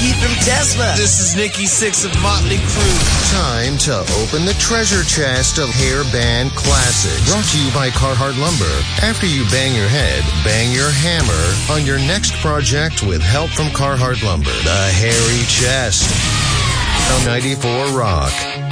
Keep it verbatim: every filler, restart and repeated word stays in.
Pete from Tesla. This is Nikki Sixx of Motley Crue. Time to open the treasure chest of hair band classics. Brought to you by Carhartt Lumber. After you bang your head, bang your hammer on your next project with help from Carhartt Lumber. The Hairy Chest. On ninety-four Rock.